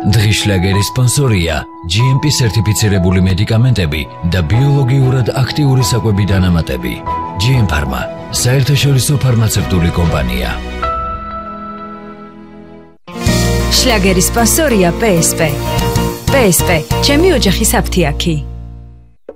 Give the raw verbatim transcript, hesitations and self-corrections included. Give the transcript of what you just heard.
დღის შლაგერის სპონსორია ჯი ემ პი სერტიფიცირებული მედიკამენტები და ბიოლოგიურად აქტიური საკვები დანამატები. ჯი ემ Pharma, საერთაშორისო ფარმაცევტული კომპანია. შლაგერის სპონსორია პე ეს პე. პე ეს პე, ჩემი ოჯახის აფთიაქი.